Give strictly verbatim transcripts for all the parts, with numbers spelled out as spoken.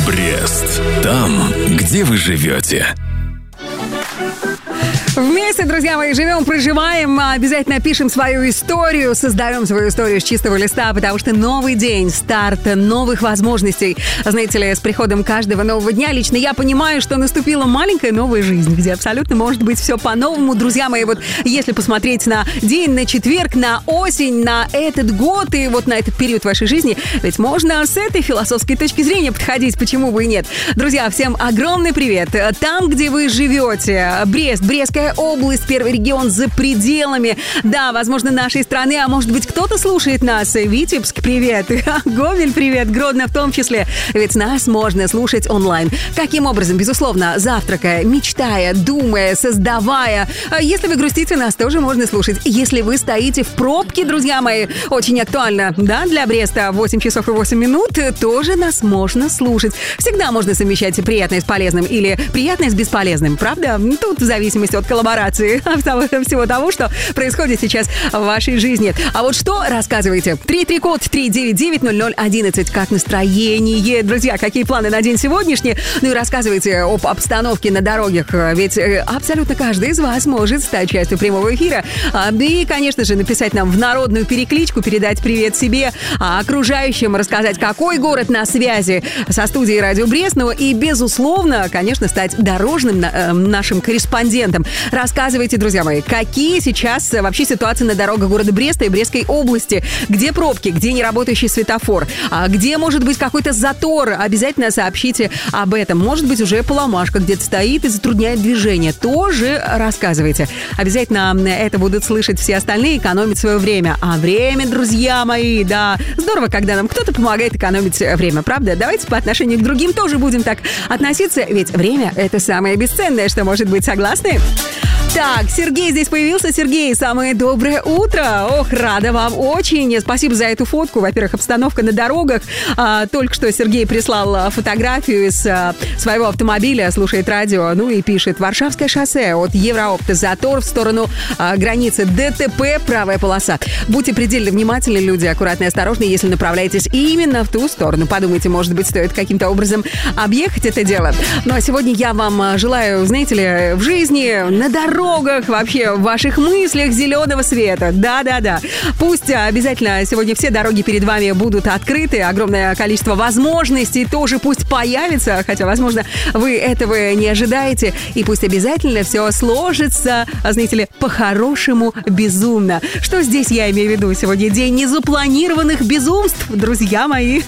Брест. Там, где вы живете. Вместе, друзья мои, живем, проживаем, обязательно пишем свою историю, создаем свою историю с чистого листа, потому что новый день, старт новых возможностей. Знаете ли, с приходом каждого нового дня лично я понимаю, что наступила маленькая новая жизнь, где абсолютно может быть все по-новому. Друзья мои, вот если посмотреть на день, на четверг, на осень, на этот год и вот на этот период вашей жизни, ведь можно с этой философской точки зрения подходить, почему бы и нет. Друзья, всем огромный привет. Там, где вы живете, Брест, Брестская область, первый регион за пределами, да, возможно, нашей страны, а может быть, кто-то слушает нас. Витебск, привет, Гомель, привет, Гродно в том числе, ведь нас можно слушать онлайн. Каким образом? Безусловно, завтракая, мечтая, думая, создавая. Если вы грустите, нас тоже можно слушать. Если вы стоите в пробке, друзья мои, очень актуально, да, для Бреста, восемь часов и восемь минут, тоже нас можно слушать. Всегда можно совмещать приятное с полезным или приятное с бесполезным, правда? Тут в зависимости от коллаборации, всего того, что происходит сейчас в вашей жизни. А вот что рассказывайте? три три код три девять девять ноль ноль одиннадцать. Как настроение? Друзья, какие планы на день сегодняшний? Ну и рассказывайте об обстановке на дорогах. Ведь абсолютно каждый из вас может стать частью прямого эфира. И, конечно же, написать нам в народную перекличку, передать привет себе, окружающим, рассказать, какой город на связи со студией Радио Брест. Ну и, безусловно, конечно, стать дорожным нашим корреспондентом. Рассказывайте, друзья мои, какие сейчас вообще ситуации на дорогах города Бреста и Брестской области. Где пробки, где неработающий светофор, а где может быть какой-то затор. Обязательно сообщите об этом. Может быть, уже поломашка где-то стоит и затрудняет движение. Тоже рассказывайте. Обязательно это будут слышать все остальные, экономить свое время. А время, друзья мои, да, здорово, когда нам кто-то помогает экономить время, правда? Давайте по отношению к другим тоже будем так относиться, ведь время — это самое бесценное, что может быть. Согласны? Так, Сергей здесь появился. Сергей, самое доброе утро. Ох, рада вам очень. Спасибо за эту фотку. Во-первых, обстановка на дорогах. А, только что Сергей прислал фотографию из а, своего автомобиля, слушает радио, ну и пишет: Варшавское шоссе от Евроопта, затор в сторону а, границы, ДТП, правая полоса. Будьте предельно внимательны, люди, аккуратны и осторожны, если направляетесь именно в ту сторону. Подумайте, может быть, стоит каким-то образом объехать это дело. Ну а сегодня я вам желаю, знаете ли, в жизни, на дорогах, вообще в ваших мыслях зеленого света. Да-да-да. Пусть обязательно сегодня все дороги перед вами будут открыты, огромное количество возможностей тоже пусть появится, хотя, возможно, вы этого не ожидаете, и пусть обязательно все сложится, знаете ли, по-хорошему безумно. Что здесь я имею в виду? Сегодня день незапланированных безумств, друзья мои.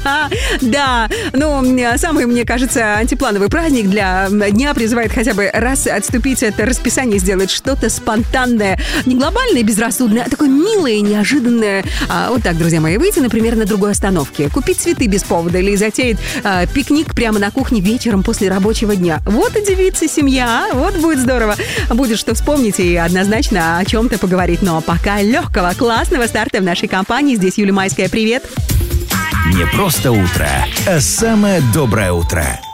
Да, ну, самый, мне кажется, антиплановый праздник для дня призывает хотя бы раз отступить от расписания, сделать что-то спонтанное, не глобальное, безрассудное, а такое милое, неожиданное. А, вот так, друзья мои, выйти, например, на другой остановке, купить цветы без повода или затеять а, пикник прямо на кухне вечером после рабочего дня. Вот удивится семья, а? Вот будет здорово. Будет что вспомнить и однозначно о чем-то поговорить. Но пока легкого, классного старта в нашей компании. Здесь Юлия Майская, привет. Не просто утро, а самое доброе утро.